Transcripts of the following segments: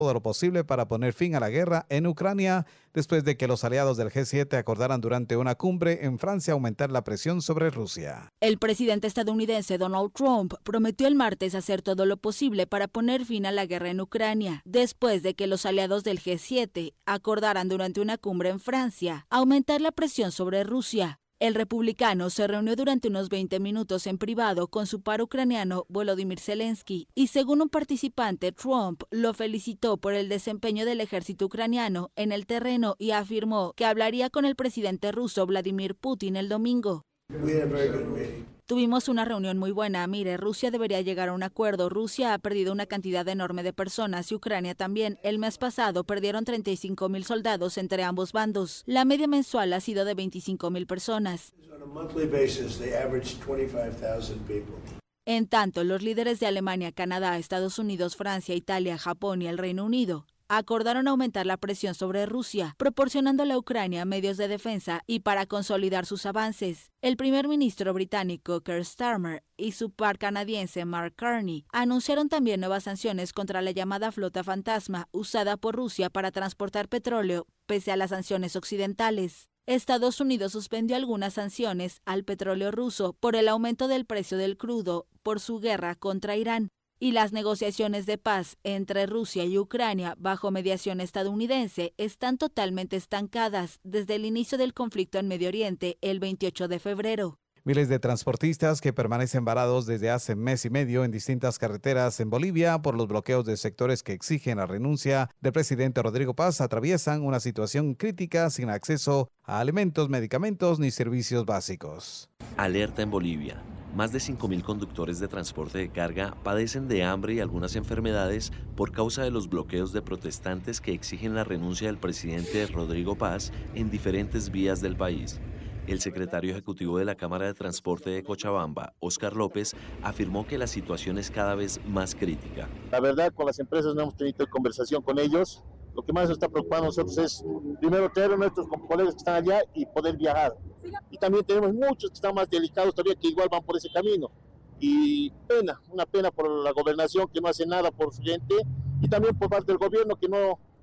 todo lo posible para poner fin a la guerra en Ucrania, después de que los aliados del G7 acordaran durante una cumbre en Francia aumentar la presión sobre Rusia. El presidente estadounidense Donald Trump prometió el martes hacer todo lo posible para poner fin a la guerra en Ucrania, después de que los aliados del G7 acordaran durante una cumbre en Francia aumentar la presión sobre Rusia. El republicano se reunió durante unos 20 minutos en privado con su par ucraniano Volodymyr Zelensky y, según un participante, Trump lo felicitó por el desempeño del ejército ucraniano en el terreno y afirmó que hablaría con el presidente ruso Vladimir Putin el domingo. Tuvimos una reunión muy buena. Mire, Rusia debería llegar a un acuerdo. Rusia ha perdido una cantidad enorme de personas y Ucrania también. El mes pasado perdieron 35,000 soldados entre ambos bandos. La media mensual ha sido de 25,000 personas. En tanto, los líderes de Alemania, Canadá, Estados Unidos, Francia, Italia, Japón y el Reino Unido acordaron aumentar la presión sobre Rusia, proporcionándole a Ucrania medios de defensa y para consolidar sus avances. El primer ministro británico Keir Starmer y su par canadiense Mark Carney anunciaron también nuevas sanciones contra la llamada flota fantasma usada por Rusia para transportar petróleo, pese a las sanciones occidentales. Estados Unidos suspendió algunas sanciones al petróleo ruso por el aumento del precio del crudo por su guerra contra Irán. Y las negociaciones de paz entre Rusia y Ucrania bajo mediación estadounidense están totalmente estancadas desde el inicio del conflicto en Medio Oriente el 28 de febrero. Miles de transportistas que permanecen varados desde hace mes y medio en distintas carreteras en Bolivia por los bloqueos de sectores que exigen la renuncia del presidente Rodrigo Paz atraviesan una situación crítica sin acceso a alimentos, medicamentos ni servicios básicos. Alerta en Bolivia. Más de 5.000 conductores de transporte de carga padecen de hambre y algunas enfermedades por causa de los bloqueos de protestantes que exigen la renuncia del presidente Rodrigo Paz en diferentes vías del país. El secretario ejecutivo de la Cámara de Transporte de Cochabamba, Óscar López, afirmó que la situación es cada vez más crítica. La verdad, con las empresas no hemos tenido conversación con ellos. Lo que más nos está preocupando a nosotros es, primero, traer a nuestros colegas que están allá y poder viajar. Y también tenemos muchos que están más delicados todavía, que igual van por ese camino. Y una pena por la gobernación que no hace nada por su gente, y también por parte del gobierno que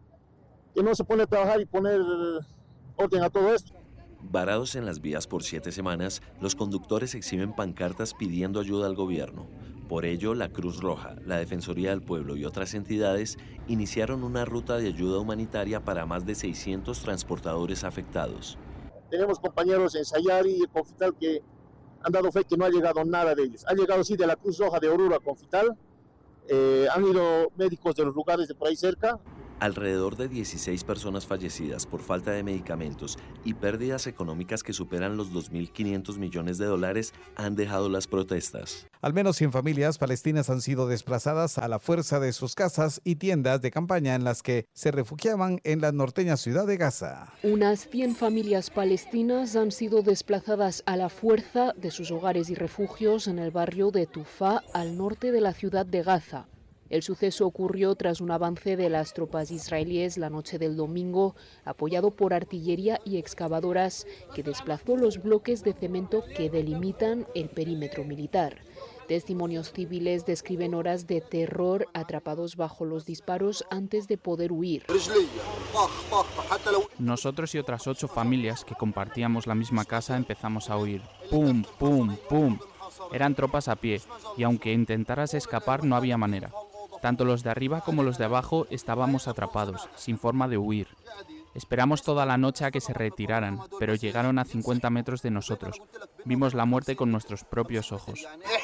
no se pone a trabajar y poner orden a todo esto. Varados en las vías por 7 semanas, los conductores exhiben pancartas pidiendo ayuda al gobierno. Por ello, la Cruz Roja, la Defensoría del Pueblo y otras entidades iniciaron una ruta de ayuda humanitaria para más de 600 transportadores afectados. Tenemos compañeros en Sayari y en Confital que han dado fe que no ha llegado nada de ellos. Ha llegado sí de la Cruz Roja de Oruro a Confital, han ido médicos de los lugares de por ahí cerca. Alrededor de 16 personas fallecidas por falta de medicamentos y pérdidas económicas que superan los 2.500 millones de dólares han dejado las protestas. Al menos 100 familias palestinas han sido desplazadas a la fuerza de sus casas y tiendas de campaña en las que se refugiaban en la norteña ciudad de Gaza. Unas 100 familias palestinas han sido desplazadas a la fuerza de sus hogares y refugios en el barrio de Tufá, al norte de la ciudad de Gaza. El suceso ocurrió tras un avance de las tropas israelíes la noche del domingo, apoyado por artillería y excavadoras, que desplazó los bloques de cemento que delimitan el perímetro militar. Testimonios civiles describen horas de terror atrapados bajo los disparos antes de poder huir. Nosotros y otras 8 familias que compartíamos la misma casa empezamos a huir. ¡Pum, pum, pum! Eran tropas a pie y aunque intentaras escapar no había manera. Tanto los de arriba como los de abajo estábamos atrapados, sin forma de huir. Esperamos toda la noche a que se retiraran, pero llegaron a 50 metros de nosotros. Vimos la muerte con nuestros propios ojos.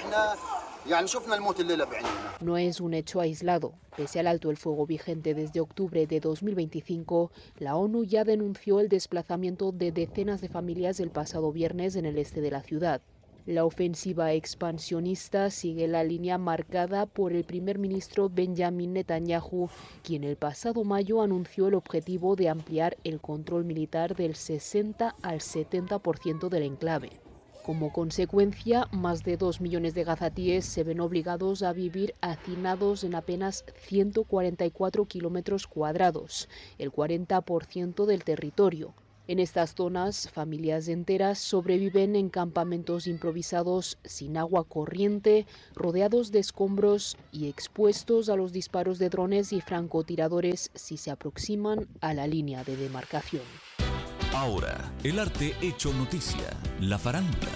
No es un hecho aislado. Pese al alto el fuego vigente desde octubre de 2025, la ONU ya denunció el desplazamiento de decenas de familias el pasado viernes en el este de la ciudad. La ofensiva expansionista sigue la línea marcada por el primer ministro Benjamin Netanyahu, quien el pasado mayo anunció el objetivo de ampliar el control militar del 60 al 70% del enclave. Como consecuencia, más de 2 millones de gazatíes se ven obligados a vivir hacinados en apenas 144 kilómetros cuadrados, el 40% del territorio. En estas zonas, familias enteras sobreviven en campamentos improvisados sin agua corriente, rodeados de escombros y expuestos a los disparos de drones y francotiradores si se aproximan a la línea de demarcación. Ahora, el arte hecho noticia, la farándula.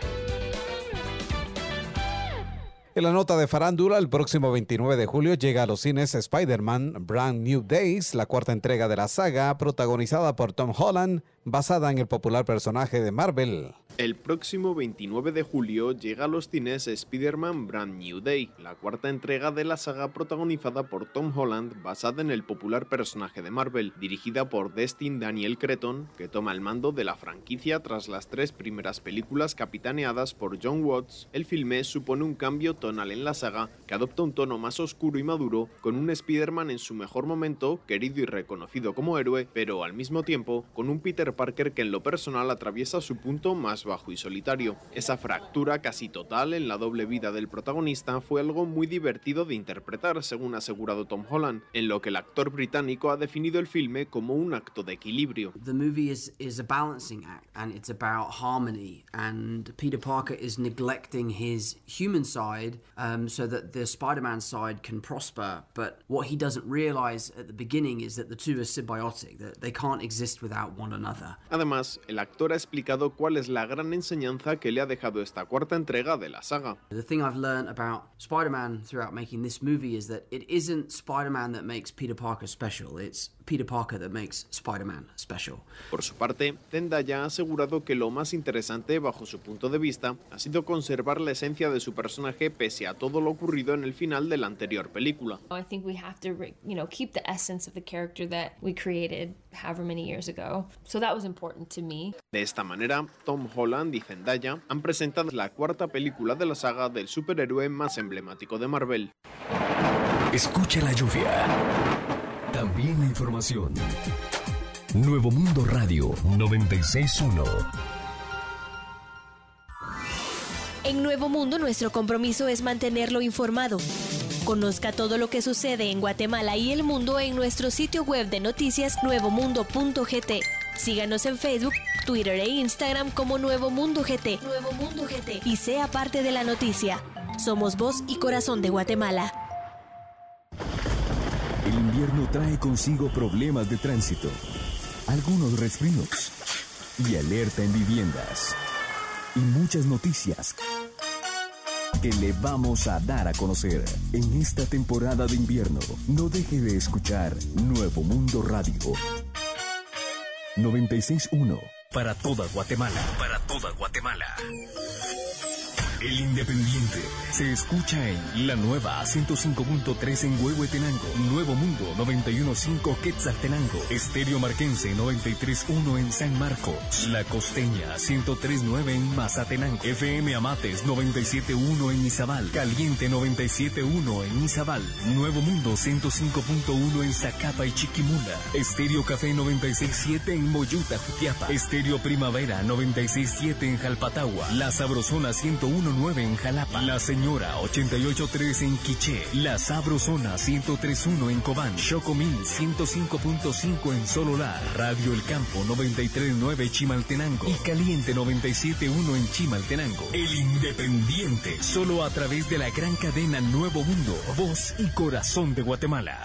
En la nota de farándula, el próximo 29 de julio llega a los cines Spider-Man Brand New Days, la cuarta entrega de la saga, protagonizada por Tom Holland, basada en el popular personaje de Marvel. El próximo 29 de julio llega a los cines Spider-Man Brand New Day, la cuarta entrega de la saga protagonizada por Tom Holland, basada en el popular personaje de Marvel, dirigida por Destin Daniel Cretton, que toma el mando de la franquicia tras las 3 primeras películas capitaneadas por John Watts. El filme supone un cambio tonal en la saga, que adopta un tono más oscuro y maduro, con un Spider-Man en su mejor momento, querido y reconocido como héroe, pero al mismo tiempo con un Peter Parker que en lo personal atraviesa su punto más bajo y solitario. Esa fractura casi total en la doble vida del protagonista fue algo muy divertido de interpretar, según ha asegurado Tom Holland, en lo que el actor británico ha definido el filme como un acto de equilibrio. The movie is a balancing act, and it's about harmony, and Peter Parker is neglecting his human side so that the Spider-Man side can prosper, but what he doesn't realize at the beginning is that the two are symbiotic, that they can't exist without one another. Además, el actor ha explicado cuál es la gran enseñanza que le ha dejado esta cuarta entrega de la saga. The thing I've learned about Spider-Man throughout making this movie is that it isn't Spider-Man that makes Peter Parker special, it's Peter Parker that makes Spider-Man special. Por su parte, Zendaya ha asegurado que lo más interesante, bajo su punto de vista, ha sido conservar la esencia de su personaje pese a todo lo ocurrido en el final de la anterior película. I think we have to, keep the essence of the character that we created however many years ago. So that was important to me. De esta manera, Tom Holland y Zendaya han presentado la cuarta película de la saga del superhéroe más emblemático de Marvel. Escucha la lluvia. También la información. Nuevo Mundo Radio 96.1. En Nuevo Mundo, nuestro compromiso es mantenerlo informado. Conozca todo lo que sucede en Guatemala y el mundo en nuestro sitio web de noticias nuevomundo.gt. Síganos en Facebook, Twitter e Instagram como Nuevo Mundo GT. Nuevo Mundo GT. Y sea parte de la noticia. Somos voz y corazón de Guatemala. El invierno trae consigo problemas de tránsito, algunos resfríos y alerta en viviendas. Y muchas noticias que le vamos a dar a conocer en esta temporada de invierno. No deje de escuchar Nuevo Mundo Radio 96.1 para toda Guatemala. Para toda Guatemala. El Independiente se escucha en la nueva 105.3 en Huehuetenango, Nuevo Mundo 91.5 Quetzaltenango, Estéreo Marquense 93.1 en San Marcos, La Costeña 103.9 en Mazatenango, FM Amates 97.1 en Izabal, Caliente 97.1 en Izabal, Nuevo Mundo 105.1 en Zacapa y Chiquimula, Estéreo Café 96.7 en Moyuta, Jutiapa, Estéreo Primavera 96.7 en Jalpatagua, La Sabrosona 101.9 en Jalapa, La Señora 88.3 en Quiché, La Sabrosona 103.1 en Cobán, Chocomil 105.5 en Sololá, Radio El Campo 93.9 Chimaltenango y Caliente 97.1 en Chimaltenango. El Independiente, solo a través de la gran cadena Nuevo Mundo, voz y corazón de Guatemala.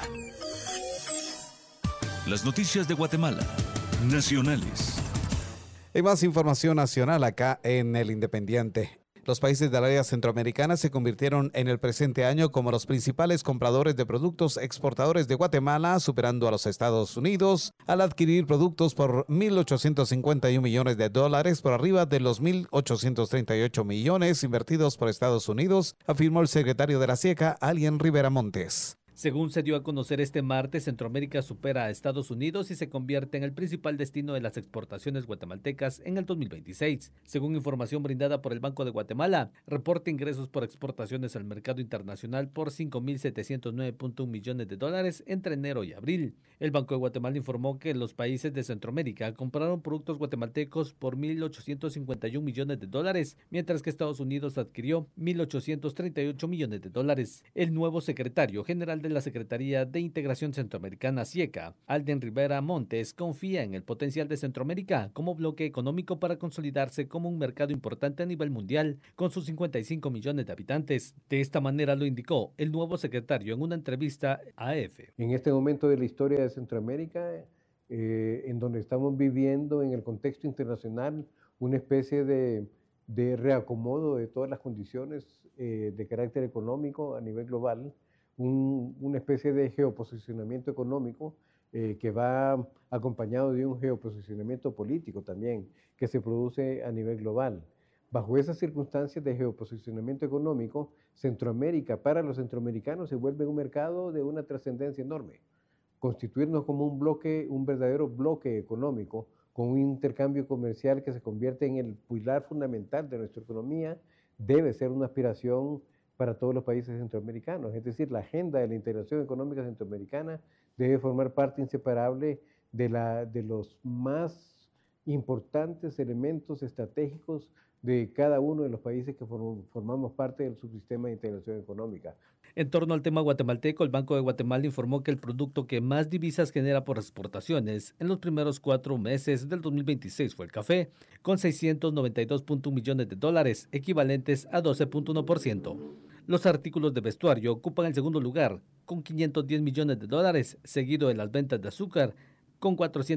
Las noticias de Guatemala, nacionales. Hay más información nacional acá en El Independiente. Los países del área centroamericana se convirtieron en el presente año como los principales compradores de productos exportadores de Guatemala, superando a los Estados Unidos al adquirir productos por $1.851 millones por arriba de los $1.838 millones invertidos por Estados Unidos, afirmó el secretario de la SIECA, Alien Rivera Montes. Según se dio a conocer este martes, Centroamérica supera a Estados Unidos y se convierte en el principal destino de las exportaciones guatemaltecas en el 2026. Según información brindada por el Banco de Guatemala, reporta ingresos por exportaciones al mercado internacional por $5.709.1 millones entre enero y abril. El Banco de Guatemala informó que los países de Centroamérica compraron productos guatemaltecos por $1.851 millones, mientras que Estados Unidos adquirió $1.838 millones. El nuevo secretario general de de la Secretaría de Integración Centroamericana SIECA, Alden Rivera Montes, confía en el potencial de Centroamérica como bloque económico para consolidarse como un mercado importante a nivel mundial, con sus 55 millones de habitantes. De esta manera lo indicó el nuevo secretario en una entrevista a EFE. En este momento de la historia de Centroamérica, en donde estamos viviendo en el contexto internacional una especie de reacomodo de todas las condiciones de carácter económico a nivel global, una especie de geoposicionamiento económico que va acompañado de un geoposicionamiento político también, que se produce a nivel global. Bajo esas circunstancias de geoposicionamiento económico, Centroamérica para los centroamericanos se vuelve un mercado de una trascendencia enorme. Constituirnos como un verdadero bloque económico, con un intercambio comercial que se convierte en el pilar fundamental de nuestra economía, debe ser una aspiración para todos los países centroamericanos. Es decir, la agenda de la integración económica centroamericana debe formar parte inseparable de los más importantes elementos estratégicos de cada uno de los países que formamos parte del subsistema de integración económica. En torno al tema guatemalteco, el Banco de Guatemala informó que el producto que más divisas genera por exportaciones en los primeros 4 meses del 2026 fue el café, con 692.1 millones de dólares, equivalentes a 12.1%. Los artículos de vestuario ocupan el segundo lugar, con 510 millones de dólares, seguido de las ventas de azúcar, con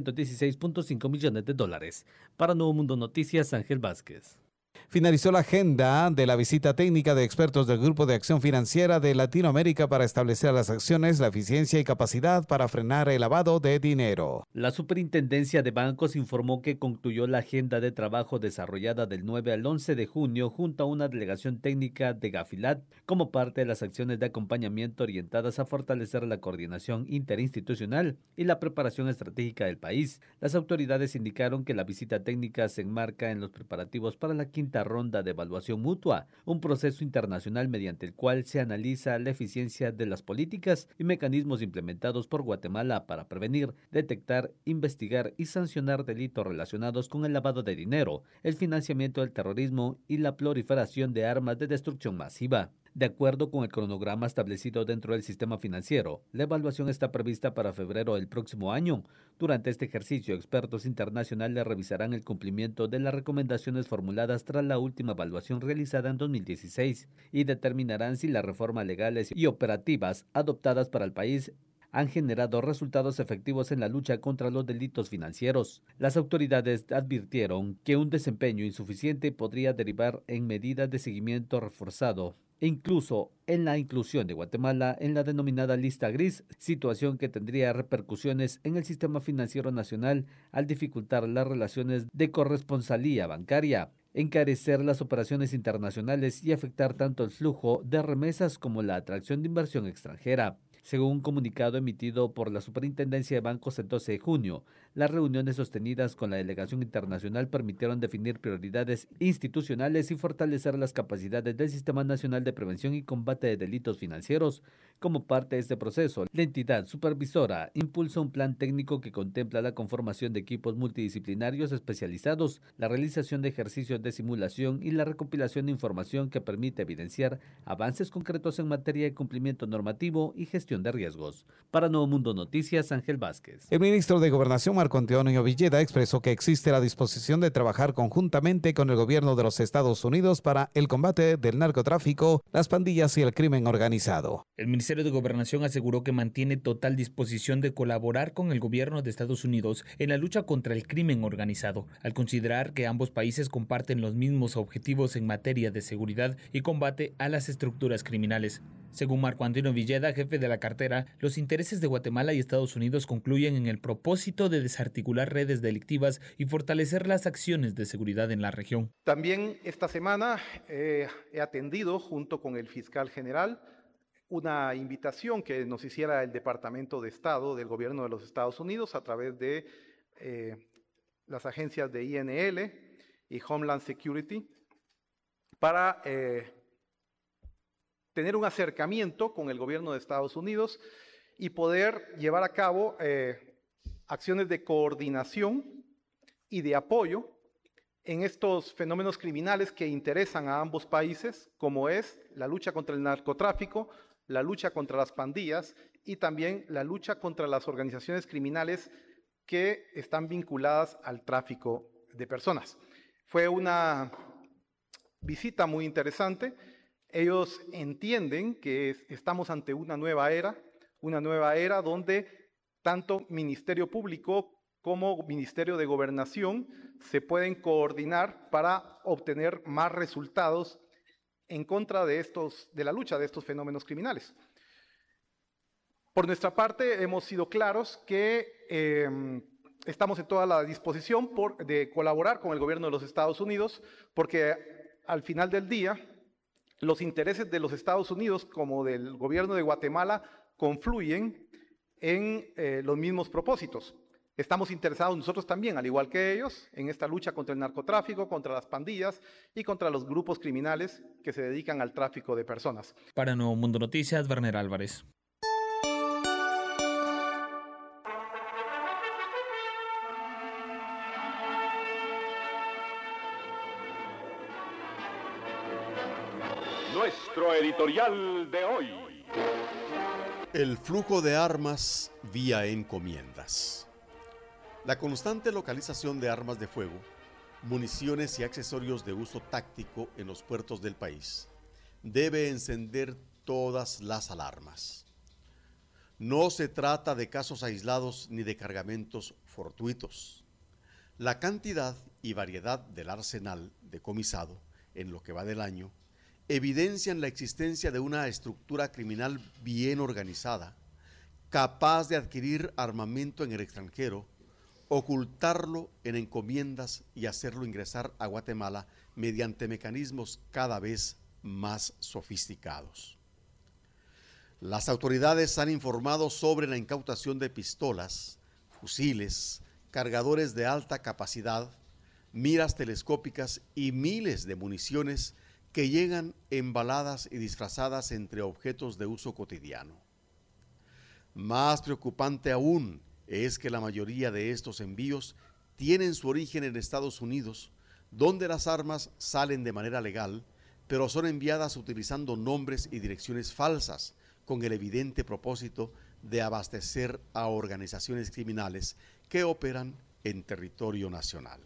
416.5 millones de dólares. Para Nuevo Mundo Noticias, Ángel Vázquez. Finalizó la agenda de la visita técnica de expertos del Grupo de Acción Financiera de Latinoamérica para establecer las acciones, la eficiencia y capacidad para frenar el lavado de dinero. La Superintendencia de Bancos informó que concluyó la agenda de trabajo desarrollada del 9 al 11 de junio junto a una delegación técnica de Gafilat como parte de las acciones de acompañamiento orientadas a fortalecer la coordinación interinstitucional y la preparación estratégica del país. Las autoridades indicaron que la visita técnica se enmarca en los preparativos para la quinta ronda de evaluación mutua, un proceso internacional mediante el cual se analiza la eficiencia de las políticas y mecanismos implementados por Guatemala para prevenir, detectar, investigar y sancionar delitos relacionados con el lavado de dinero, el financiamiento del terrorismo y la proliferación de armas de destrucción masiva. De acuerdo con el cronograma establecido dentro del sistema financiero, la evaluación está prevista para febrero del próximo año. Durante este ejercicio, expertos internacionales revisarán el cumplimiento de las recomendaciones formuladas tras la última evaluación realizada en 2016 y determinarán si las reformas legales y operativas adoptadas para el país han generado resultados efectivos en la lucha contra los delitos financieros. Las autoridades advirtieron que un desempeño insuficiente podría derivar en medidas de seguimiento reforzado e incluso en la inclusión de Guatemala en la denominada lista gris, situación que tendría repercusiones en el sistema financiero nacional al dificultar las relaciones de corresponsalía bancaria, encarecer las operaciones internacionales y afectar tanto el flujo de remesas como la atracción de inversión extranjera. Según un comunicado emitido por la Superintendencia de Bancos el 12 de junio, las reuniones sostenidas con la delegación internacional permitieron definir prioridades institucionales y fortalecer las capacidades del Sistema Nacional de Prevención y Combate de Delitos Financieros. Como parte de este proceso, la entidad supervisora impulsa un plan técnico que contempla la conformación de equipos multidisciplinarios especializados, la realización de ejercicios de simulación y la recopilación de información que permite evidenciar avances concretos en materia de cumplimiento normativo y gestión de riesgos. Para Nuevo Mundo Noticias, Ángel Vázquez. El ministro de Gobernación, Marco Antonio Villeda, expresó que existe la disposición de trabajar conjuntamente con el gobierno de los Estados Unidos para el combate del narcotráfico, las pandillas y el crimen organizado. El Ministerio de Gobernación aseguró que mantiene total disposición de colaborar con el gobierno de Estados Unidos en la lucha contra el crimen organizado, al considerar que ambos países comparten los mismos objetivos en materia de seguridad y combate a las estructuras criminales. Según Marco Antonio Villeda, jefe de la cartera, los intereses de Guatemala y Estados Unidos concluyen en el propósito de desarticular redes delictivas y fortalecer las acciones de seguridad en la región. También esta semana he atendido junto con el fiscal general una invitación que nos hiciera el Departamento de Estado del Gobierno de los Estados Unidos a través de las agencias de INL y Homeland Security para tener un acercamiento con el gobierno de Estados Unidos y poder llevar a cabo acciones de coordinación y de apoyo en estos fenómenos criminales que interesan a ambos países, como es la lucha contra el narcotráfico, la lucha contra las pandillas y también la lucha contra las organizaciones criminales que están vinculadas al tráfico de personas. Fue una visita muy interesante. Ellos entienden que estamos ante una nueva era donde tanto Ministerio Público como Ministerio de Gobernación se pueden coordinar para obtener más resultados en contra de la lucha de estos fenómenos criminales. Por nuestra parte, hemos sido claros que estamos en toda la disposición de colaborar con el gobierno de los Estados Unidos, porque al final del día, los intereses de los Estados Unidos como del gobierno de Guatemala confluyen en los mismos propósitos. Estamos interesados nosotros también, al igual que ellos, en esta lucha contra el narcotráfico, contra las pandillas y contra los grupos criminales que se dedican al tráfico de personas. Para Nuevo Mundo Noticias, Werner Álvarez. Nuestro editorial de hoy. El flujo de armas vía encomiendas. La constante localización de armas de fuego, municiones y accesorios de uso táctico en los puertos del país debe encender todas las alarmas. No se trata de casos aislados ni de cargamentos fortuitos. La cantidad y variedad del arsenal decomisado en lo que va del año evidencian la existencia de una estructura criminal bien organizada, capaz de adquirir armamento en el extranjero, ocultarlo en encomiendas y hacerlo ingresar a Guatemala mediante mecanismos cada vez más sofisticados. Las autoridades han informado sobre la incautación de pistolas, fusiles, cargadores de alta capacidad, miras telescópicas y miles de municiones que llegan embaladas y disfrazadas entre objetos de uso cotidiano. Más preocupante aún es que la mayoría de estos envíos tienen su origen en Estados Unidos, donde las armas salen de manera legal, pero son enviadas utilizando nombres y direcciones falsas, con el evidente propósito de abastecer a organizaciones criminales que operan en territorio nacional.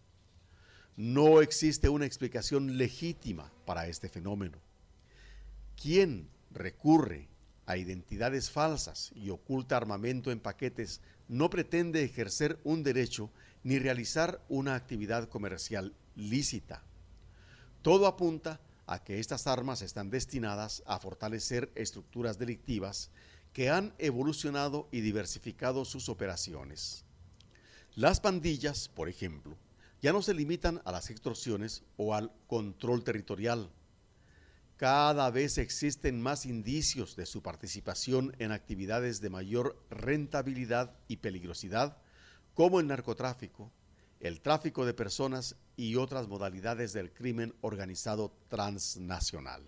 No existe una explicación legítima para este fenómeno. ¿Quién recurre a identidades falsas y oculta armamento en paquetes no pretende ejercer un derecho ni realizar una actividad comercial lícita? Todo apunta a que estas armas están destinadas a fortalecer estructuras delictivas que han evolucionado y diversificado sus operaciones. Las pandillas, por ejemplo, ya no se limitan a las extorsiones o al control territorial. Cada vez existen más indicios de su participación en actividades de mayor rentabilidad y peligrosidad, como el narcotráfico, el tráfico de personas y otras modalidades del crimen organizado transnacional.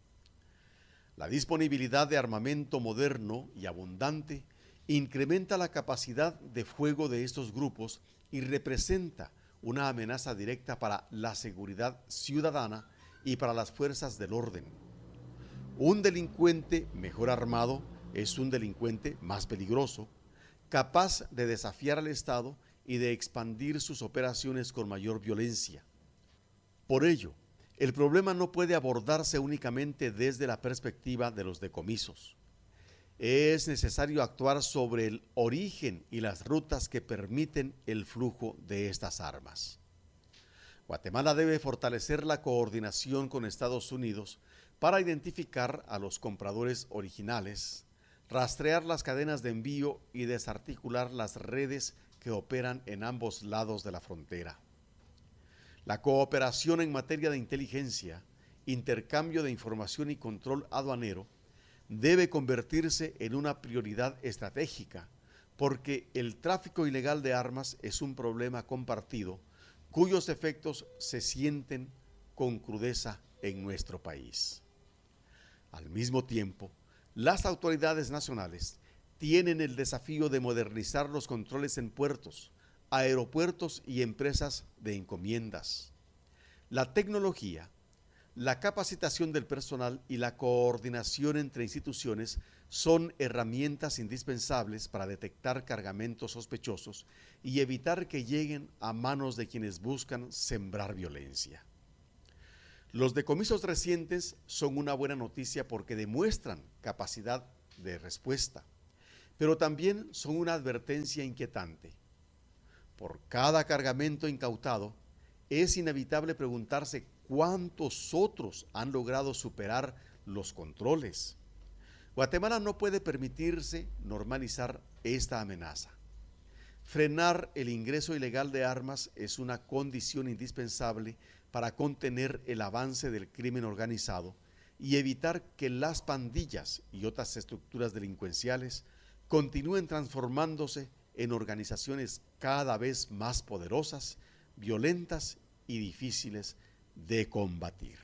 La disponibilidad de armamento moderno y abundante incrementa la capacidad de fuego de estos grupos y representa una amenaza directa para la seguridad ciudadana y para las fuerzas del orden. Un delincuente mejor armado es un delincuente más peligroso, capaz de desafiar al Estado y de expandir sus operaciones con mayor violencia. Por ello, el problema no puede abordarse únicamente desde la perspectiva de los decomisos. Es necesario actuar sobre el origen y las rutas que permiten el flujo de estas armas. Guatemala debe fortalecer la coordinación con Estados Unidos para identificar a los compradores originales, rastrear las cadenas de envío y desarticular las redes que operan en ambos lados de la frontera. La cooperación en materia de inteligencia, intercambio de información y control aduanero debe convertirse en una prioridad estratégica, porque el tráfico ilegal de armas es un problema compartido cuyos efectos se sienten con crudeza en nuestro país. Al mismo tiempo, las autoridades nacionales tienen el desafío de modernizar los controles en puertos, aeropuertos y empresas de encomiendas. La tecnología La capacitación del personal y la coordinación entre instituciones son herramientas indispensables para detectar cargamentos sospechosos y evitar que lleguen a manos de quienes buscan sembrar violencia. Los decomisos recientes son una buena noticia porque demuestran capacidad de respuesta, pero también son una advertencia inquietante. Por cada cargamento incautado, es inevitable preguntarse cuántos otros han logrado superar los controles. Guatemala no puede permitirse normalizar esta amenaza. Frenar el ingreso ilegal de armas es una condición indispensable para contener el avance del crimen organizado y evitar que las pandillas y otras estructuras delincuenciales continúen transformándose en organizaciones cada vez más poderosas, violentas y difíciles de combatir.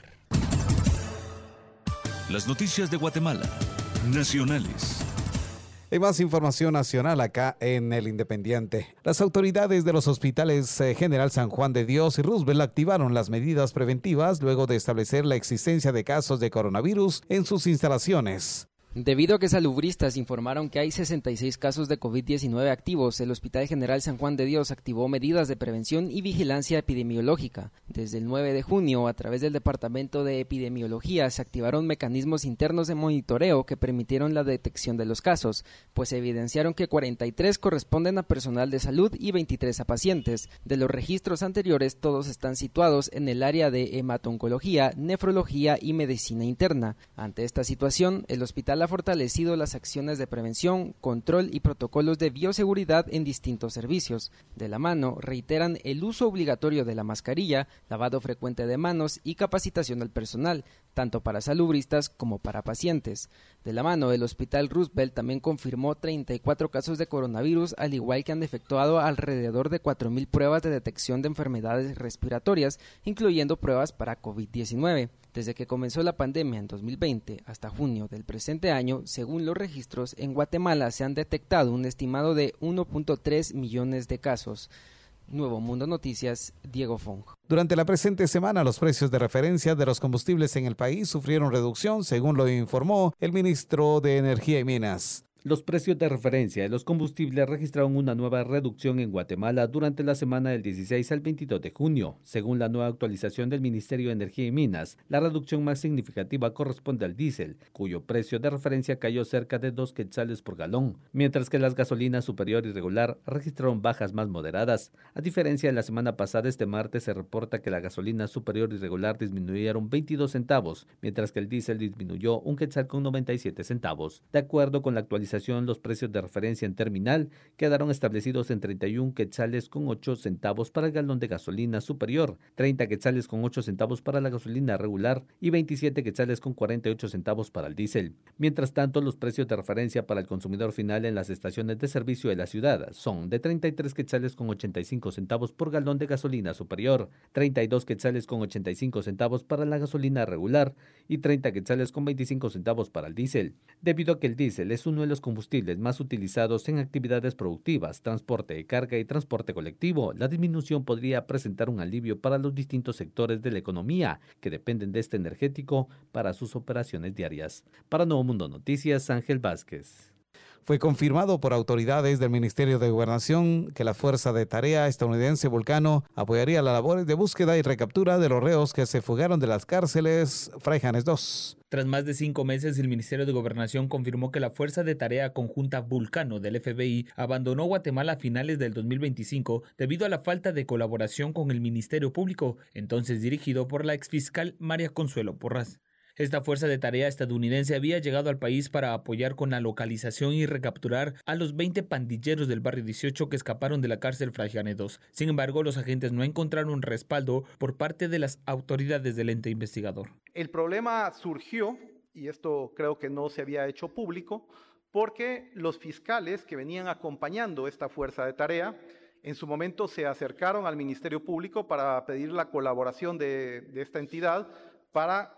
Las noticias de Guatemala, nacionales. Hay más información nacional acá en El Independiente. Las autoridades de los hospitales General San Juan de Dios y Roosevelt activaron las medidas preventivas luego de establecer la existencia de casos de coronavirus en sus instalaciones. Debido a que salubristas informaron que hay 66 casos de COVID-19 activos, el Hospital General San Juan de Dios activó medidas de prevención y vigilancia epidemiológica. Desde el 9 de junio, a través del Departamento de Epidemiología, se activaron mecanismos internos de monitoreo que permitieron la detección de los casos, pues evidenciaron que 43 corresponden a personal de salud y 23 a pacientes. De los registros anteriores, todos están situados en el área de hemato-oncología, nefrología y medicina interna. Ante esta situación, el hospital ha fortalecido las acciones de prevención, control y protocolos de bioseguridad en distintos servicios. De la mano, reiteran el uso obligatorio de la mascarilla, lavado frecuente de manos y capacitación al personal, tanto para salubristas como para pacientes. De la mano, el Hospital Roosevelt también confirmó 34 casos de coronavirus, al igual que han efectuado alrededor de 4.000 pruebas de detección de enfermedades respiratorias, incluyendo pruebas para COVID-19. Desde que comenzó la pandemia en 2020 hasta junio del presente año, según los registros, en Guatemala se han detectado un estimado de 1.3 millones de casos. Nuevo Mundo Noticias, Diego Fong. Durante la presente semana, los precios de referencia de los combustibles en el país sufrieron reducción, según lo informó el ministro de Energía y Minas. Los precios de referencia de los combustibles registraron una nueva reducción en Guatemala durante la semana del 16 al 22 de junio. Según la nueva actualización del Ministerio de Energía y Minas, la reducción más significativa corresponde al diésel, cuyo precio de referencia cayó cerca de 2 quetzales por galón, mientras que las gasolinas superior y regular registraron bajas más moderadas. A diferencia de la semana pasada, este martes se reporta que la gasolina superior y regular disminuyeron 22 centavos, mientras que el diésel disminuyó 1 quetzal con 97 centavos. De acuerdo con la actualización, los precios de referencia en terminal quedaron establecidos en 31 quetzales con 8 centavos para el galón de gasolina superior, 30 quetzales con 8 centavos para la gasolina regular y 27 quetzales con 48 centavos para el diésel. Mientras tanto, los precios de referencia para el consumidor final en las estaciones de servicio de la ciudad son de 33 quetzales con 85 centavos por galón de gasolina superior, 32 quetzales con 85 centavos para la gasolina regular y 30 quetzales con 25 centavos para el diésel. Debido a que el diésel es uno de los combustibles más utilizados en actividades productivas, transporte de carga y transporte colectivo, la disminución podría presentar un alivio para los distintos sectores de la economía que dependen de este energético para sus operaciones diarias. Para Nuevo Mundo Noticias, Ángel Vázquez. Fue confirmado por autoridades del Ministerio de Gobernación que la Fuerza de Tarea estadounidense Vulcano apoyaría las labores de búsqueda y recaptura de los reos que se fugaron de las cárceles Fraijanes II. Tras más de 5 meses, el Ministerio de Gobernación confirmó que la Fuerza de Tarea Conjunta Vulcano del FBI abandonó Guatemala a finales del 2025 debido a la falta de colaboración con el Ministerio Público, entonces dirigido por la exfiscal María Consuelo Porras. Esta fuerza de tarea estadounidense había llegado al país para apoyar con la localización y recapturar a los 20 pandilleros del barrio 18 que escaparon de la cárcel Fraijanes II. Sin embargo, los agentes no encontraron respaldo por parte de las autoridades del ente investigador. El problema surgió, y esto creo que no se había hecho público, porque los fiscales que venían acompañando esta fuerza de tarea en su momento se acercaron al Ministerio Público para pedir la colaboración de esta entidad para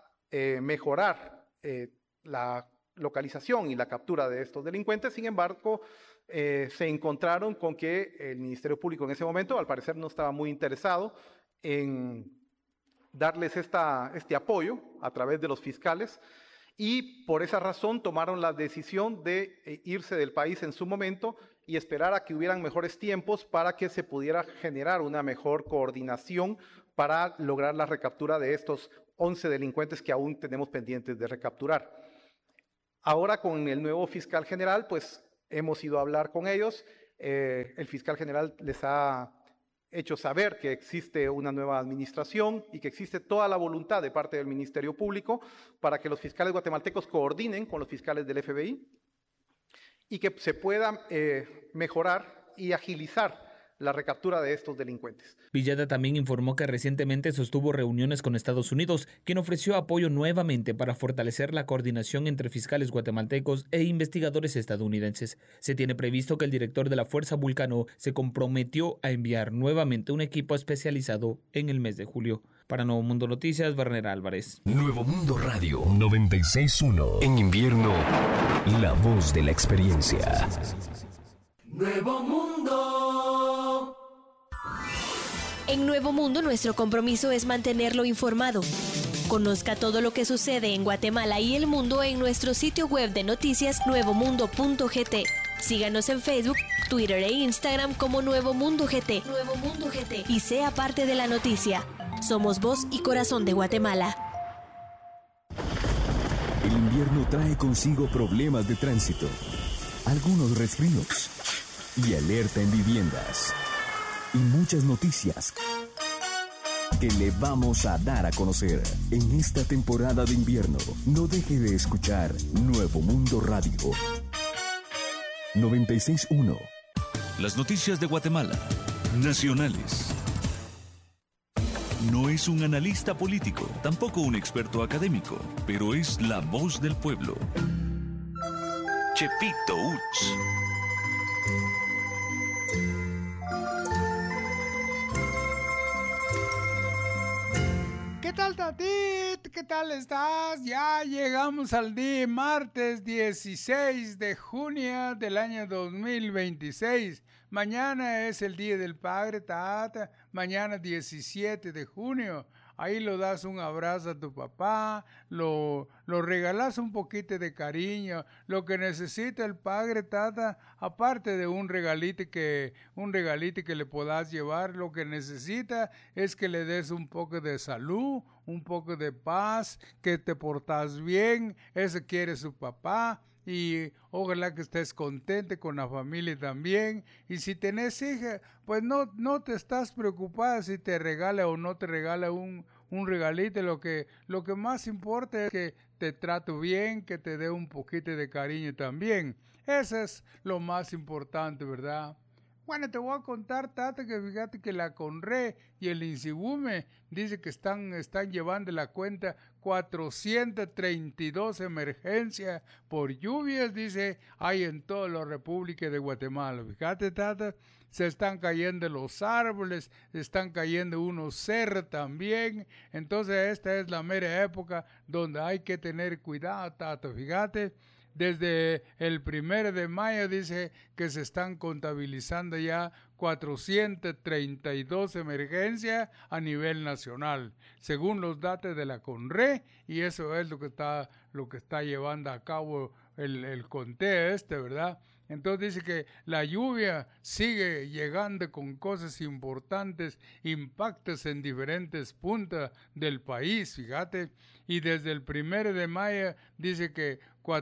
mejorar la localización y la captura de estos delincuentes. Sin embargo, se encontraron con que el Ministerio Público en ese momento, al parecer, no estaba muy interesado en darles este apoyo a través de los fiscales, y por esa razón tomaron la decisión de irse del país en su momento y esperar a que hubieran mejores tiempos para que se pudiera generar una mejor coordinación para lograr la recaptura de estos 11 delincuentes que aún tenemos pendientes de recapturar. Ahora con el nuevo fiscal general, pues hemos ido a hablar con ellos. El fiscal general les ha hecho saber que existe una nueva administración y que existe toda la voluntad de parte del Ministerio Público para que los fiscales guatemaltecos coordinen con los fiscales del FBI y que se pueda mejorar y agilizar la recaptura de estos delincuentes. Villada también informó que recientemente sostuvo reuniones con Estados Unidos, quien ofreció apoyo nuevamente para fortalecer la coordinación entre fiscales guatemaltecos e investigadores estadounidenses. Se tiene previsto que el director de la Fuerza Vulcano se comprometió a enviar nuevamente un equipo especializado en el mes de julio. Para Nuevo Mundo Noticias, Werner Álvarez. Nuevo Mundo Radio 96.1. En invierno, la voz de la experiencia. Nuevo Mundo. En Nuevo Mundo, nuestro compromiso es mantenerlo informado. Conozca todo lo que sucede en Guatemala y el mundo en nuestro sitio web de noticias nuevomundo.gt. Síganos en Facebook, Twitter e Instagram como Nuevo Mundo GT. Nuevo Mundo GT. Y sea parte de la noticia. Somos voz y corazón de Guatemala. El invierno trae consigo problemas de tránsito, algunos resfríos y alerta en viviendas. Y muchas noticias que le vamos a dar a conocer en esta temporada de invierno. No deje de escuchar Nuevo Mundo Radio 96.1. Las noticias de Guatemala, nacionales. No es un analista político, tampoco un experto académico, pero es la voz del pueblo. Chepito Uts. ¿Qué tal, Tatit? ¿Qué tal estás? Ya llegamos al día martes 16 de junio del año 2026. Mañana es el Día del Padre, Tata. Mañana 17 de junio. Ahí lo das un abrazo a tu papá, lo regalas un poquito de cariño, lo que necesita el padre, Tata, aparte de un regalito que le puedas llevar, lo que necesita es que le des un poco de salud, un poco de paz, que te portas bien, eso quiere su papá. Y ojalá que estés contente con la familia también. Y si tenés hija, pues no te estás preocupada si te regala o no te regala un regalito. Lo que más importa es que te trate bien, que te dé un poquito de cariño también. Eso es lo más importante, ¿verdad? Bueno, te voy a contar, Tata, que fíjate que la CONRE y el INSIBUME dice que están llevando la cuenta 432 emergencias por lluvias, dice, hay en toda la República de Guatemala. Fíjate, Tata, se están cayendo los árboles, se están cayendo unos cerros también. Entonces esta es la mera época donde hay que tener cuidado, Tata, fíjate. Desde el 1 de mayo dice que se están contabilizando ya 432 emergencias a nivel nacional, según los datos de la CONRE, y eso es lo que está llevando a cabo el conteo ¿verdad? Entonces dice que la lluvia sigue llegando con cosas importantes, impactos en diferentes puntos del país, fíjate, y desde el 1 de mayo dice que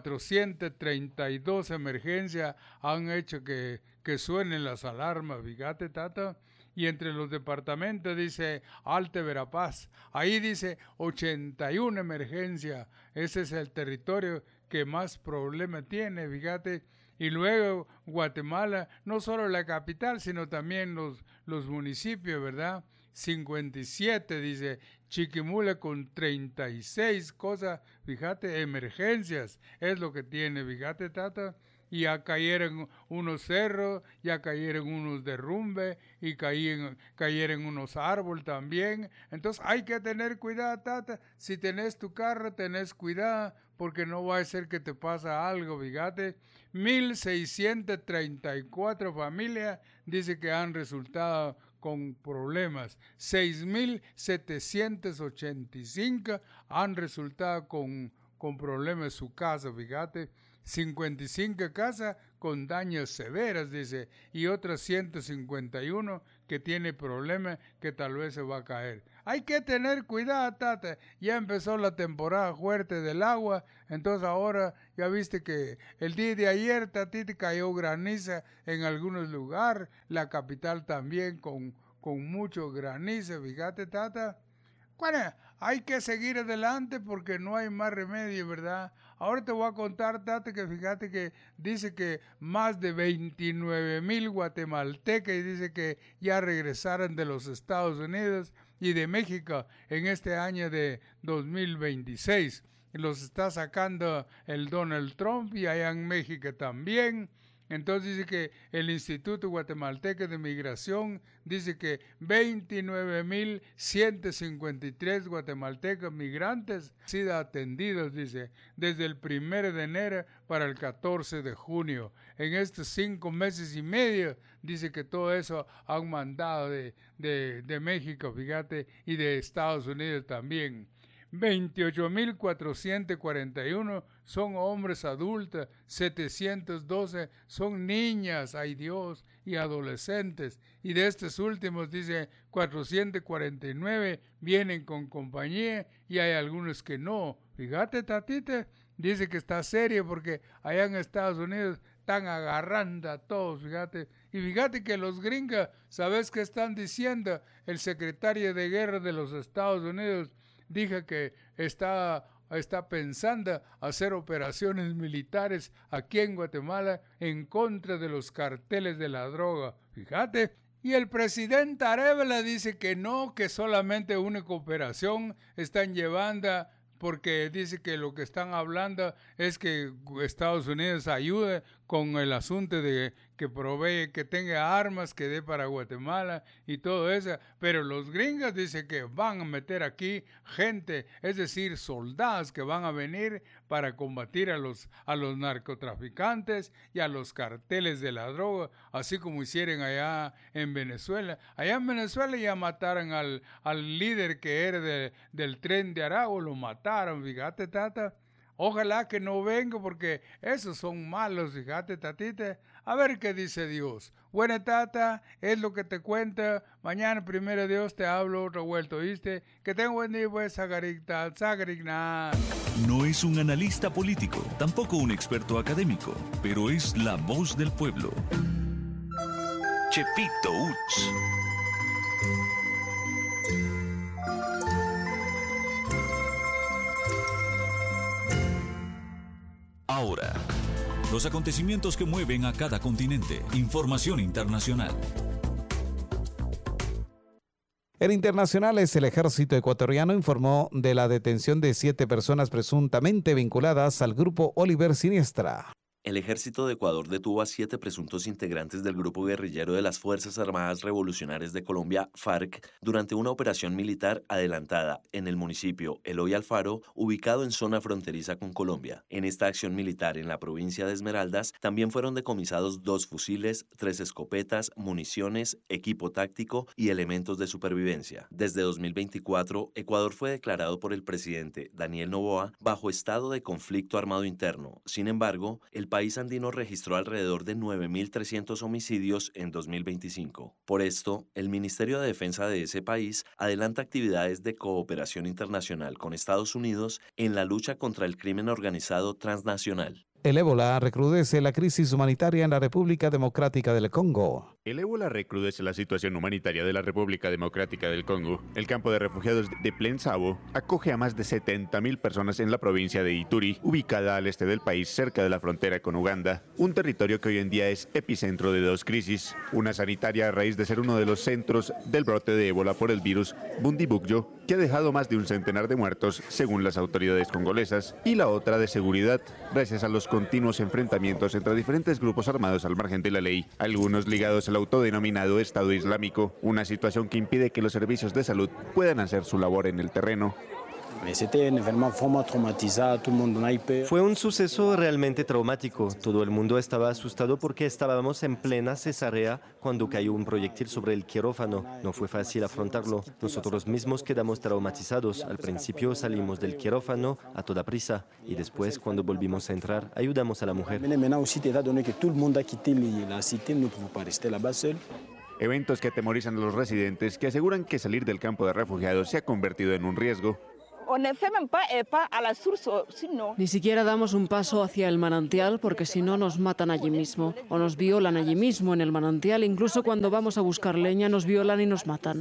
432 emergencias han hecho que suenen las alarmas, fíjate, Tata. Y entre los departamentos dice Alte Verapaz, ahí dice 81 emergencias, ese es el territorio que más problema tiene, fíjate. Y luego Guatemala, no solo la capital, sino también los municipios, ¿verdad? 57, dice Chiquimula con 36 cosas, fíjate, emergencias, es lo que tiene, fíjate, Tata. y ya cayeron unos cerros, ya cayeron unos derrumbes y cayeron unos árboles también. Entonces hay que tener cuidado, tata. Si tenés tu carro, tenés cuidado, porque no va a ser que te pasa algo, fíjate. 1.634 familias dice que han resultado con problemas. 6.785 han resultado con problemas en su casa, fíjate. 55 casas con daños severos, dice, y otras 151 que tiene problemas que tal vez se va a caer. Hay que tener cuidado, tata. Ya empezó la temporada fuerte del agua, entonces ahora ya viste que el día de ayer, tatita, cayó graniza en algunos lugares, la capital también con mucho granizo, fíjate, tata. Bueno, hay que seguir adelante porque no hay más remedio, ¿verdad? Ahora te voy a contar, tata, que fíjate que dice que más de 29,000 guatemaltecos y dice que ya regresaron de los Estados Unidos y de México en este año de 2026. Los está sacando el Donald Trump y allá en México también. Entonces dice que el Instituto Guatemalteco de Migración dice que 29,153 guatemaltecos migrantes han sido atendidos, dice, desde el 1 de enero para el 14 de junio. En estos 5 meses y medio, dice que todo eso han mandado de México, fíjate, y de Estados Unidos también. 28,441 son hombres adultos, 712 son niñas, ay Dios, y adolescentes. Y de estos últimos, dice, 449 vienen con compañía y hay algunos que no. Fíjate, tatita, dice que está serio porque allá en Estados Unidos están agarrando a todos, fíjate. Y fíjate que los gringos, ¿sabes qué están diciendo? El secretario de Guerra de los Estados Unidos dijo que está pensando hacer operaciones militares aquí en Guatemala en contra de los carteles de la droga. Fíjate. Y el presidente Arevalo dice que no, que solamente una cooperación están llevando, porque dice que lo que están hablando es que Estados Unidos ayude con el asunto de que provee, que tenga armas, que dé para Guatemala y todo eso. Pero los gringos dicen que van a meter aquí gente, es decir, soldados que van a venir para combatir a los narcotraficantes y a los carteles de la droga, así como hicieron allá en Venezuela. Allá en Venezuela ya mataron al líder que era del Tren de Aragua, lo mataron, fíjate, tata. Ojalá que no venga porque esos son malos, fíjate, tatita. A ver qué dice Dios. Buena, tata, es lo que te cuenta. Mañana, primero Dios, te hablo otra vuelta, ¿oíste? Que tenga buen día, pues, Zagaricta. No es un analista político, tampoco un experto académico, pero es la voz del pueblo. Chepito Uch. Ahora, los acontecimientos que mueven a cada continente. Información internacional. En internacionales, el ejército ecuatoriano informó de la detención de 7 personas presuntamente vinculadas al grupo Oliver Siniestra. El ejército de Ecuador detuvo a 7 presuntos integrantes del grupo guerrillero de las Fuerzas Armadas Revolucionarias de Colombia, FARC, durante una operación militar adelantada en el municipio Eloy Alfaro, ubicado en zona fronteriza con Colombia. En esta acción militar en la provincia de Esmeraldas también fueron decomisados 2 fusiles, 3 escopetas, municiones, equipo táctico y elementos de supervivencia. Desde 2024, Ecuador fue declarado por el presidente Daniel Noboa bajo estado de conflicto armado interno. Sin embargo, el país andino registró alrededor de 9.300 homicidios en 2025. Por esto, el Ministerio de Defensa de ese país adelanta actividades de cooperación internacional con Estados Unidos en la lucha contra el crimen organizado transnacional. El ébola recrudece la crisis humanitaria en la República Democrática del Congo. El ébola recrudece la situación humanitaria de la República Democrática del Congo. El campo de refugiados de Plensabo acoge a más de 70,000 personas en la provincia de Ituri, ubicada al este del país, cerca de la frontera con Uganda, un territorio que hoy en día es epicentro de 2 crisis. Una sanitaria a raíz de ser uno de los centros del brote de ébola por el virus Bundibugyo, que que ha dejado más de un centenar de muertos, según las autoridades congolesas, y la otra de seguridad, gracias a los continuos enfrentamientos entre diferentes grupos armados al margen de la ley, algunos ligados al autodenominado Estado Islámico, una situación que impide que los servicios de salud puedan hacer su labor en el terreno. Fue un suceso realmente traumático. Todo el mundo estaba asustado porque estábamos en plena cesárea cuando cayó un proyectil sobre el quirófano. No fue fácil afrontarlo. Nosotros mismos quedamos traumatizados. Al principio salimos del quirófano a toda prisa y después, cuando volvimos a entrar, ayudamos a la mujer. Eventos que atemorizan a los residentes, que aseguran que salir del campo de refugiados se ha convertido en un riesgo. Ni siquiera damos un paso hacia el manantial porque si no nos matan allí mismo o nos violan allí mismo en el manantial. Incluso cuando vamos a buscar leña nos violan y nos matan.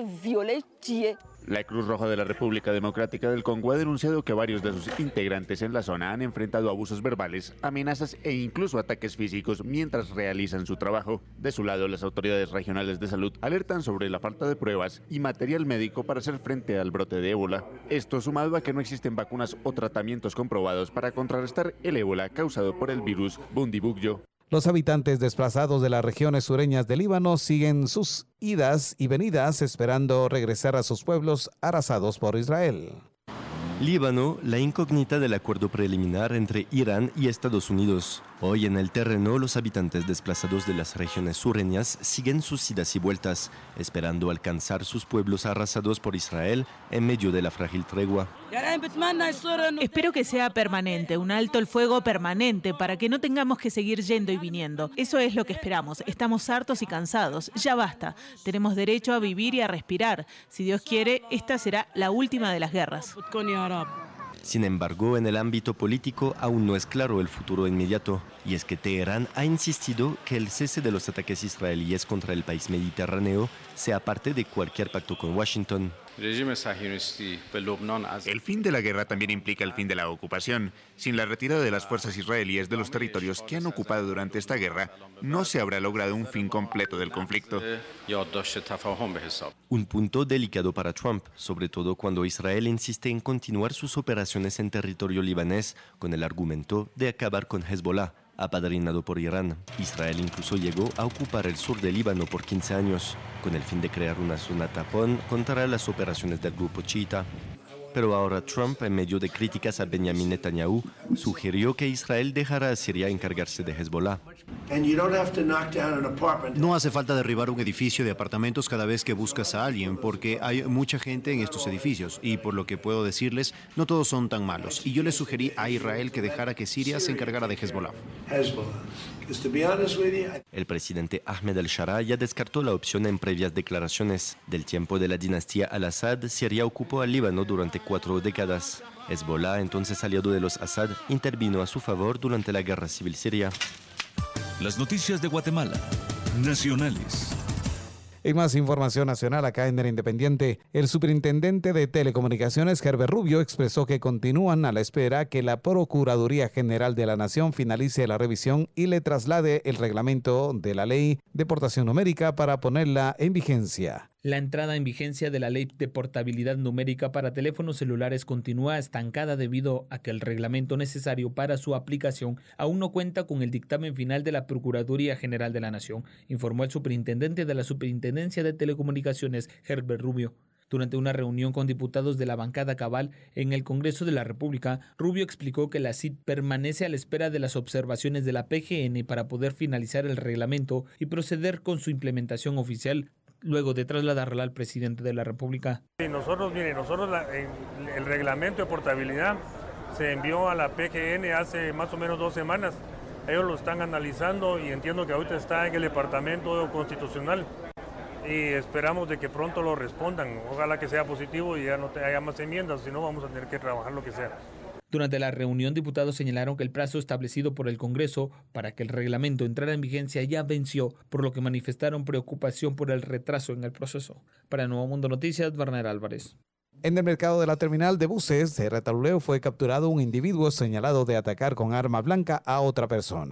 La Cruz Roja de la República Democrática del Congo ha denunciado que varios de sus integrantes en la zona han enfrentado abusos verbales, amenazas e incluso ataques físicos mientras realizan su trabajo. De su lado, las autoridades regionales de salud alertan sobre la falta de pruebas y material médico para hacer frente al brote de ébola. Esto sumado a que no existen vacunas o tratamientos comprobados para contrarrestar el ébola causado por el virus Bundibugyo. Los habitantes desplazados de las regiones sureñas del Líbano siguen sus idas y venidas esperando regresar a sus pueblos arrasados por Israel. Líbano, la incógnita del acuerdo preliminar entre Irán y Estados Unidos. Hoy en el terreno, los habitantes desplazados de las regiones sureñas siguen sus idas y vueltas, esperando alcanzar sus pueblos arrasados por Israel en medio de la frágil tregua. Espero que sea permanente, un alto el fuego permanente, para que no tengamos que seguir yendo y viniendo. Eso es lo que esperamos. Estamos hartos y cansados. Ya basta. Tenemos derecho a vivir y a respirar. Si Dios quiere, esta será la última de las guerras. Sin embargo, en el ámbito político aún no es claro el futuro inmediato, y es que Teherán ha insistido que el cese de los ataques israelíes contra el país mediterráneo sea parte de cualquier pacto con Washington. El fin de la guerra también implica el fin de la ocupación. Sin la retirada de las fuerzas israelíes de los territorios que han ocupado durante esta guerra, no se habrá logrado un fin completo del conflicto. Un punto delicado para Trump, sobre todo cuando Israel insiste en continuar sus operaciones en territorio libanés con el argumento de acabar con Hezbollah, apadrinado por Irán. Israel incluso llegó a ocupar el sur del Líbano por 15 años, con el fin de crear una zona tapón contra las operaciones del grupo chiita. Pero ahora Trump, en medio de críticas a Benjamin Netanyahu, sugirió que Israel dejara a Siria encargarse de Hezbollah. No hace falta derribar un edificio de apartamentos cada vez que buscas a alguien, porque hay mucha gente en estos edificios, y por lo que puedo decirles, no todos son tan malos. Y yo le sugerí a Israel que dejara que Siria se encargara de Hezbollah. El presidente Ahmed al-Shara ya descartó la opción en previas declaraciones. Del tiempo de la dinastía al-Assad, Siria ocupó al Líbano durante 4 décadas. Hezbollah, entonces aliado de los Assad, intervino a su favor durante la guerra civil siria. Las noticias de Guatemala, nacionales. En más información nacional acá en El Independiente, el superintendente de Telecomunicaciones, Herbert Rubio, expresó que continúan a la espera que la Procuraduría General de la Nación finalice la revisión y le traslade el reglamento de la ley de portación numérica para ponerla en vigencia. La entrada en vigencia de la ley de portabilidad numérica para teléfonos celulares continúa estancada debido a que el reglamento necesario para su aplicación aún no cuenta con el dictamen final de la Procuraduría General de la Nación, informó el superintendente de la Superintendencia de Telecomunicaciones, Herbert Rubio. Durante una reunión con diputados de la bancada Cabal en el Congreso de la República, Rubio explicó que la CIT permanece a la espera de las observaciones de la PGN para poder finalizar el reglamento y proceder con su implementación oficial, luego de trasladarla al presidente de la República. Nosotros el reglamento de portabilidad se envió a la PGN hace más o menos 2 semanas. Ellos lo están analizando y entiendo que ahorita está en el Departamento Constitucional y esperamos de que pronto lo respondan. Ojalá que sea positivo y ya no haya más enmiendas, si no vamos a tener que trabajar lo que sea. Durante la reunión, diputados señalaron que el plazo establecido por el Congreso para que el reglamento entrara en vigencia ya venció, por lo que manifestaron preocupación por el retraso en el proceso. Para Nuevo Mundo Noticias, Werner Álvarez. En el mercado de la terminal de buses de Retaluleu fue capturado un individuo señalado de atacar con arma blanca a otra persona.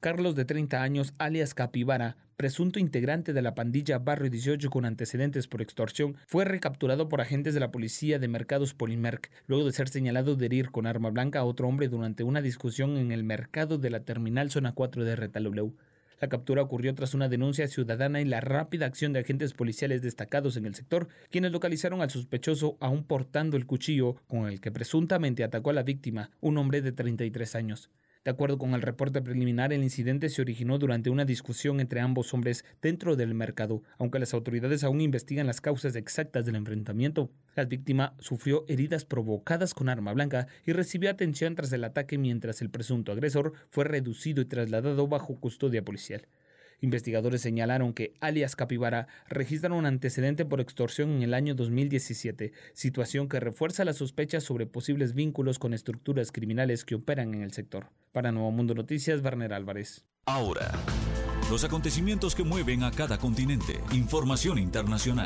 Carlos, de 30 años, alias Capibara, presunto integrante de la pandilla Barrio 18 con antecedentes por extorsión, fue recapturado por agentes de la policía de Mercados Polimerc, luego de ser señalado de herir con arma blanca a otro hombre durante una discusión en el mercado de la terminal zona 4 de Retaluleu. La captura ocurrió tras una denuncia ciudadana y la rápida acción de agentes policiales destacados en el sector, quienes localizaron al sospechoso aún portando el cuchillo con el que presuntamente atacó a la víctima, un hombre de 33 años. De acuerdo con el reporte preliminar, el incidente se originó durante una discusión entre ambos hombres dentro del mercado, aunque las autoridades aún investigan las causas exactas del enfrentamiento. La víctima sufrió heridas provocadas con arma blanca y recibió atención tras el ataque, mientras el presunto agresor fue reducido y trasladado bajo custodia policial. Investigadores señalaron que alias Capibara registraron un antecedente por extorsión en el año 2017, situación que refuerza las sospechas sobre posibles vínculos con estructuras criminales que operan en el sector. Para Nuevo Mundo Noticias, Werner Álvarez. Ahora, los acontecimientos que mueven a cada continente. Información internacional.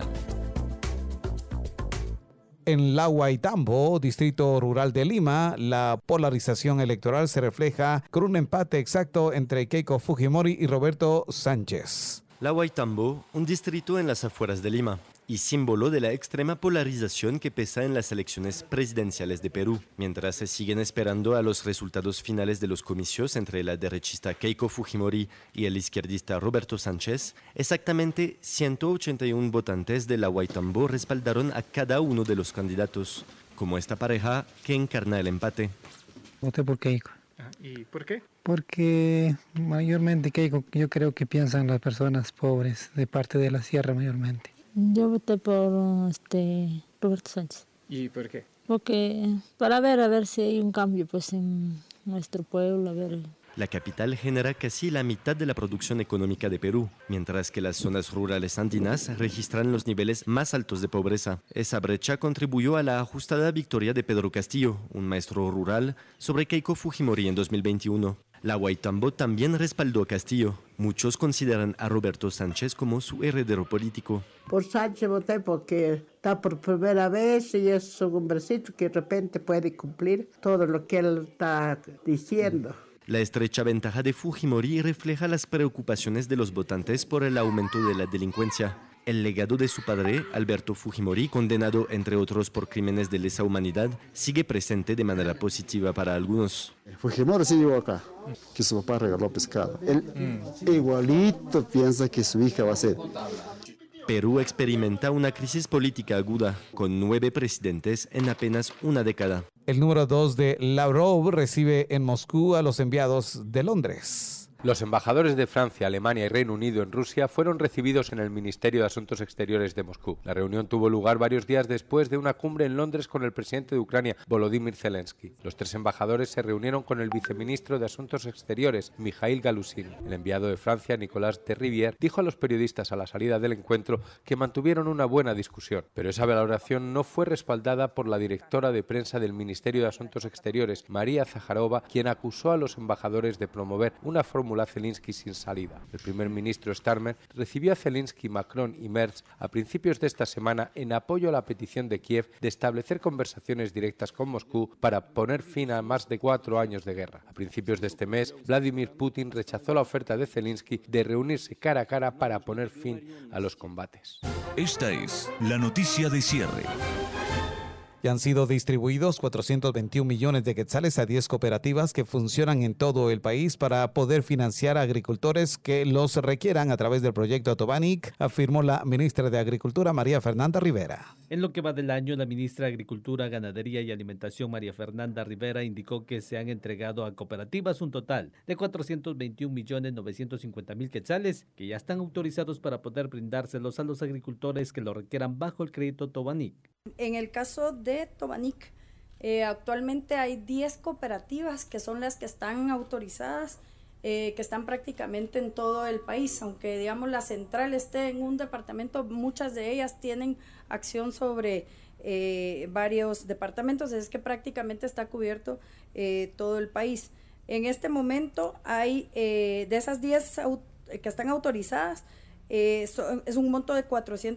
En La Guaitambo, distrito rural de Lima, la polarización electoral se refleja con un empate exacto entre Keiko Fujimori y Roberto Sánchez. La Guaitambo, un distrito en las afueras de Lima y símbolo de la extrema polarización que pesa en las elecciones presidenciales de Perú, mientras se siguen esperando a los resultados finales de los comicios entre la derechista Keiko Fujimori y el izquierdista Roberto Sánchez. Exactamente 181 votantes de la Guaitambo respaldaron a cada uno de los candidatos, como esta pareja que encarna el empate. Voté por Keiko. ¿Y por qué? Porque mayormente Keiko, yo creo que piensan las personas pobres de parte de la sierra mayormente. Yo voté por Roberto Sánchez. ¿Y por qué? Porque para ver a ver si hay un cambio pues en nuestro pueblo, a ver. La capital genera casi la mitad de la producción económica de Perú, mientras que las zonas rurales andinas registran los niveles más altos de pobreza. Esa brecha contribuyó a la ajustada victoria de Pedro Castillo, un maestro rural, sobre Keiko Fujimori en 2021. La Guaitambo también respaldó a Castillo. Muchos consideran a Roberto Sánchez como su heredero político. Por Sánchez voté porque está por primera vez y es un hombrecito que de repente puede cumplir todo lo que él está diciendo. La estrecha ventaja de Fujimori refleja las preocupaciones de los votantes por el aumento de la delincuencia. El legado de su padre, Alberto Fujimori, condenado entre otros por crímenes de lesa humanidad, sigue presente de manera positiva para algunos. Fujimori sí llegó acá, que su papá regaló pescado. Él igualito piensa que su hija va a ser. Perú experimenta una crisis política aguda, con 9 presidentes en apenas una década. El número 2 de Lavrov recibe en Moscú a los enviados de Londres. Los embajadores de Francia, Alemania y Reino Unido en Rusia fueron recibidos en el Ministerio de Asuntos Exteriores de Moscú. La reunión tuvo lugar varios días después de una cumbre en Londres con el presidente de Ucrania, Volodymyr Zelensky. Los 3 embajadores se reunieron con el viceministro de Asuntos Exteriores, Mikhail Galusin. El enviado de Francia, Nicolas de Rivière, dijo a los periodistas a la salida del encuentro que mantuvieron una buena discusión. Pero esa valoración no fue respaldada por la directora de prensa del Ministerio de Asuntos Exteriores, María Zaharova, quien acusó a los embajadores de promover una fórmula Zelensky sin salida. El primer ministro Starmer recibió a Zelensky, Macron y Merz a principios de esta semana en apoyo a la petición de Kiev de establecer conversaciones directas con Moscú para poner fin a más de 4 años de guerra. A principios de este mes, Vladimir Putin rechazó la oferta de Zelensky de reunirse cara a cara para poner fin a los combates. Esta es la noticia de cierre. Ya han sido distribuidos 421 millones de quetzales a 10 cooperativas que funcionan en todo el país para poder financiar a agricultores que los requieran a través del proyecto Tobanic, afirmó la ministra de Agricultura, María Fernanda Rivera. En lo que va del año, la ministra de Agricultura, Ganadería y Alimentación, María Fernanda Rivera, indicó que se han entregado a cooperativas un total de 421.950.000 quetzales que ya están autorizados para poder brindárselos a los agricultores que lo requieran bajo el crédito Tobanic. En el caso de Tobanic, actualmente hay 10 cooperativas que son las que están autorizadas, que están prácticamente en todo el país, aunque digamos la central esté en un departamento, muchas de ellas tienen acción sobre varios departamentos, es que prácticamente está cubierto todo el país. En este momento hay de esas 10 que están autorizadas, es un monto de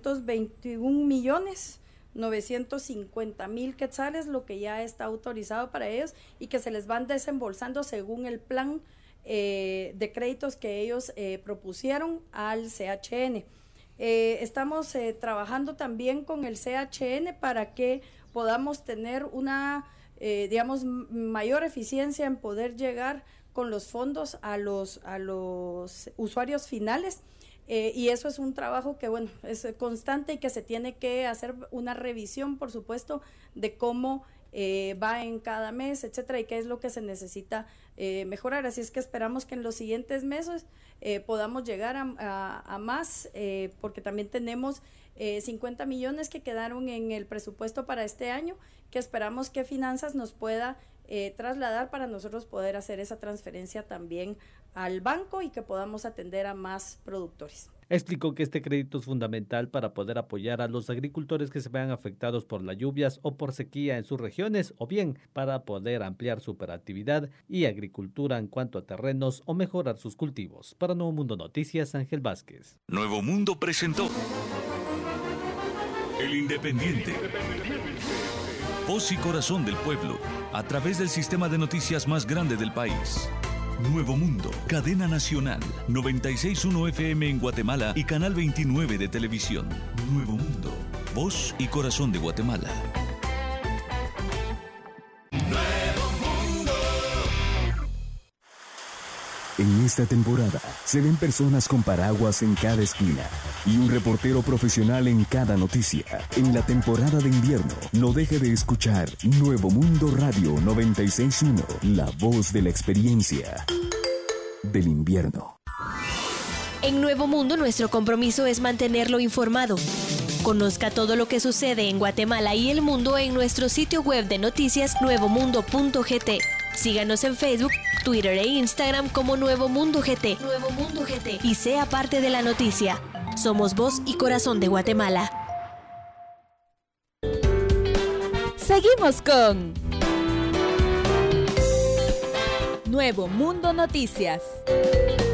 421.950.000 quetzales, lo que ya está autorizado para ellos y que se les van desembolsando según el plan de créditos que ellos propusieron al CHN. Estamos trabajando también con el CHN para que podamos tener una, digamos, mayor eficiencia en poder llegar con los fondos a los usuarios finales. Y eso es un trabajo que, bueno, es constante y que se tiene que hacer una revisión, por supuesto, de cómo va en cada mes, etcétera, y qué es lo que se necesita mejorar. Así es que esperamos que en los siguientes meses podamos llegar a más, porque también tenemos 50 millones que quedaron en el presupuesto para este año, que esperamos que Finanzas nos pueda trasladar para nosotros poder hacer esa transferencia también al banco y que podamos atender a más productores. Explicó que este crédito es fundamental para poder apoyar a los agricultores que se vean afectados por las lluvias o por sequía en sus regiones, o bien para poder ampliar su operatividad y agricultura en cuanto a terrenos o mejorar sus cultivos. Para Nuevo Mundo Noticias, Ángel Vázquez. Nuevo Mundo presentó El Independiente. Voz y corazón del pueblo, a través del sistema de noticias más grande del país. Nuevo Mundo, cadena nacional, 96.1 FM en Guatemala y Canal 29 de televisión. Nuevo Mundo, voz y corazón de Guatemala. En esta temporada se ven personas con paraguas en cada esquina y un reportero profesional en cada noticia. En la temporada de invierno, no deje de escuchar Nuevo Mundo Radio 96.1, la voz de la experiencia del invierno. En Nuevo Mundo, nuestro compromiso es mantenerlo informado. Conozca todo lo que sucede en Guatemala y el mundo en nuestro sitio web de noticias nuevomundo.gt. Síganos en Facebook, Twitter e Instagram como Nuevo Mundo GT. Nuevo Mundo GT. Y sea parte de la noticia. Somos voz y corazón de Guatemala. Seguimos con Nuevo Mundo Noticias.